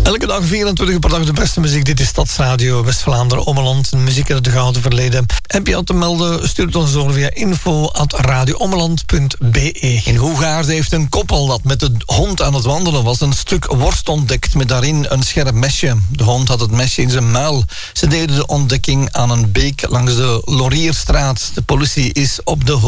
Elke dag 24 uur per dag de beste muziek. Dit is Stadsradio West-Vlaanderen, Ommeland. Muziek uit het gouden verleden. Heb je al te melden? Stuur het ons door via info@radioommeland.be. In Hoegaarden heeft een koppel dat met de hond aan het wandelen was een stuk worst ontdekt met daarin een scherp mesje. De hond had het mesje in zijn muil. Ze deden de ontdekking aan een beek langs de Lorierstraat. De politie is op de hoogte.